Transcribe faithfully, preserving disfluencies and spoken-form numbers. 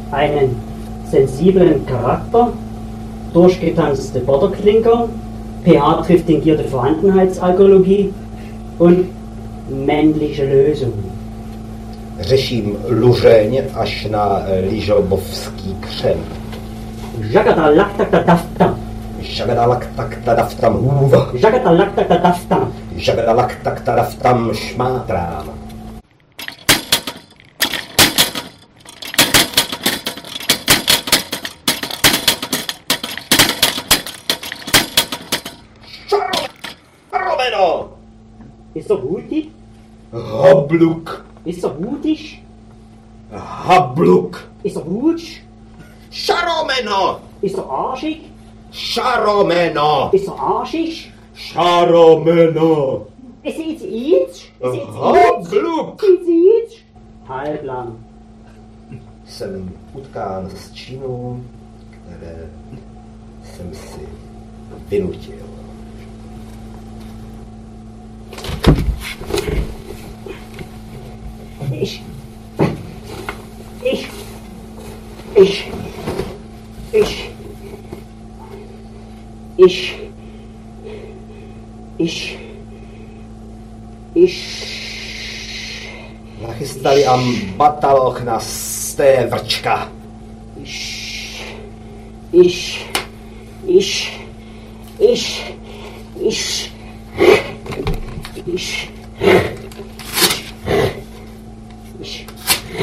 einen sensiblen Charakter, durchgetanzte Borderklinker, pH-triftingierte Vorhandenheitsalkologie und männliche Lösungen. Řeším lužeň až na lyžobovský křen. Žagadalaktaktatafta. Žagadalaktaktataftam hůva. Žagadalaktaktatafta. Žagadalaktaktataftam šmátrám. Šaromeno! Ist er mutig? Habluk! Ist er mutig? Habluk! Ist er hutsch? Šaromeno! Ist er arschig? Šaromeno! Ist er arschig? Šaromeno! Ist er jetzt itsch? Ist er jetzt Habluk! Ist er itsch? Halblang. Jsem utkán s činou, které jsem si vynutil. Ich, ich, ich, ich, ich, ich, ich. Nachystali am bataloch na stévrčka. Ich, ich, ich, ich, ich, ich, ich.